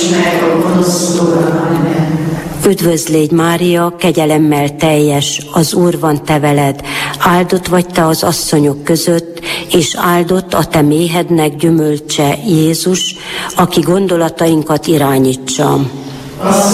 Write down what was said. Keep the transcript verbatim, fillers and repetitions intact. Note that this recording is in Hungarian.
meg a gonosztól. Amen. Üdvözl légy, Mária, kegyelemmel teljes, az Úr van te veled, áldott vagy te az asszonyok között, és áldott a te méhednek gyümölcse, Jézus, aki gondolatainkat irányítsa.